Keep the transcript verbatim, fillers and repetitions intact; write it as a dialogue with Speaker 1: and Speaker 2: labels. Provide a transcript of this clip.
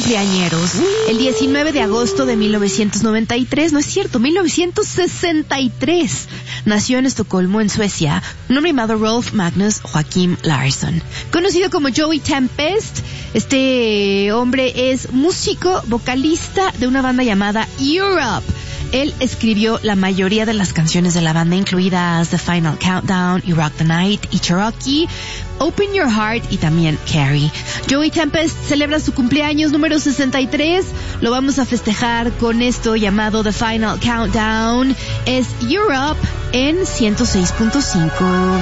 Speaker 1: cumpleañeros. El diecinueve de agosto de mil novecientos noventa y tres, no es cierto, mil novecientos sesenta y tres, nació en Estocolmo, en Suecia, un hombre llamado Rolf Magnus Joachim Larsson. Conocido como Joey Tempest, este hombre es músico, vocalista de una banda llamada Europe. Él escribió la mayoría de las canciones de la banda, incluidas The Final Countdown, y Rock the Night, y Cherokee, Open Your Heart y también Carrie. Joey Tempest celebra su cumpleaños número sesenta y tres. Lo vamos a festejar con esto llamado The Final Countdown. Es Europe en ciento seis punto cinco.